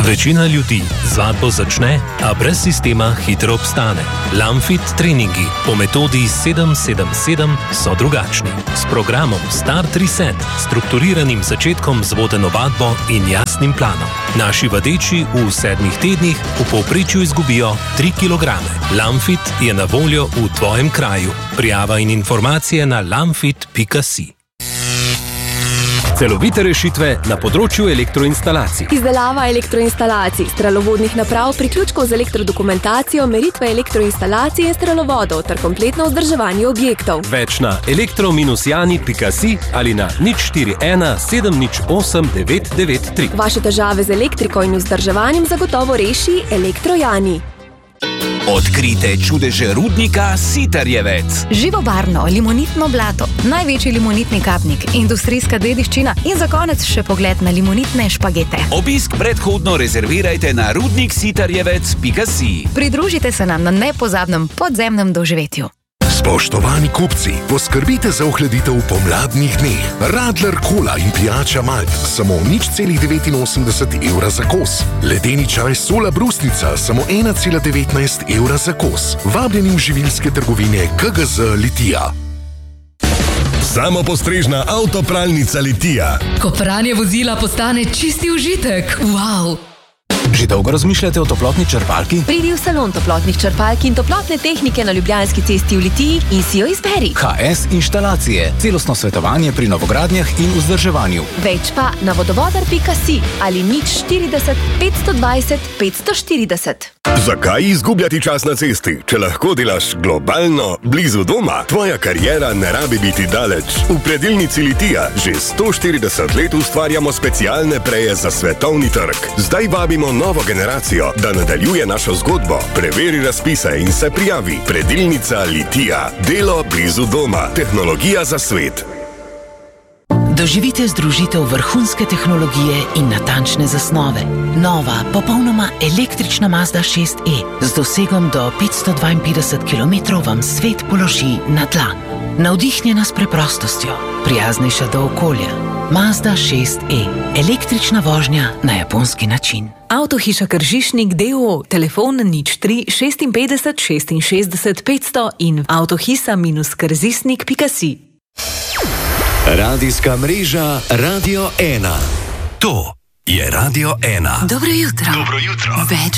Večina ljudi z vadbo začne, a brez sistema hitro obstane. Lamfit treningi po metodi 7-7-7 so drugačni. S programom Start Reset, strukturiranim začetkom z vodeno vadbo in jasnim planom. Naši vadeči v 7 tednih v povprečju izgubijo 3 kg. Lamfit je na voljo v tvojem kraju. Prijava in informacije na lamfit.si. Celovite rešitve na področju elektroinstalacij. Izdelava elektroinstalacij, strelovodnih naprav, priključkov z elektrodokumentacijo, meritve elektroinstalacije in strelovodov ter kompletno vzdrževanje objektov. Več na elektro-jani.si ali na 041 708 993. Vaše težave z elektriko in vzdrževanjem zagotovo reši Elektro-Jani. Odkrite čudeže rudnika Sitarjevec. Živobarno limonitno blato, največji limonitni kapnik, industrijska dediščina in za konec še pogled na limonitne špagete. Obisk predhodno rezervirajte na rudniksitarjevec.si. Pridružite se nam na nepozabnem podzemnem doživetju. Spoštovani kupci, poskrbite za ohladitev pomladnih dneh. Radler kola in pijača Malt samo 0,89 evra za kos. Ledeni čaj Sola brusnica samo 1,19 evra za kos. Vabljeni v živilske trgovine KGZ Litija. Samopostrežna avtopralnica Litija. Ko pranje vozila postane čisti užitek. Wow! Že dolgo razmišljate o toplotni črpalki? Pridi v salon toplotnih črpalk in toplotne tehnike na Ljubljanski cesti v Litiji in si jo izberi. HS Inštalacije. Celostno svetovanje pri novogradnjah in vzdrževanju. Več pa na vodovodar.si ali 040 520 540. Zakaj izgubljati čas na cesti, če lahko delaš globalno, blizu doma? Tvoja kariera ne rabi biti daleč. V predilnici Litija že 140 let ustvarjamo specialne preje za svetovni trg. Zdaj vabimo novo generacijo, da nadaljuje našo zgodbo. Preveri razpise in se prijavi. Predilnica Litija. Delo blizu doma. Tehnologija za svet. Doživite združitev vrhunske tehnologije in natančne zasnove. Nova, popolnoma električna Mazda 6e z dosegom do 552 km vam svet položi na dlan. Navdihnjena s preprostostjo, prijaznejša do okolja. Mazda 6e. Električna vožnja na japonski način. Avtohiša Kržišnik d.o.o. Telefon 03 56 66 500 in avtohisa-krzisnik.si. Radijska mreža Radio 1. To je Radio 1. Dobro jutro. Dobro jutro. Več